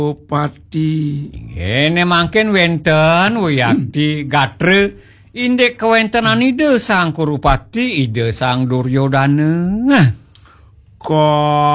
Pati. Ini mangkin wenten Wiyadi gatre indek kewentenan ide sang Kurupati ide sang Duryodana. Kok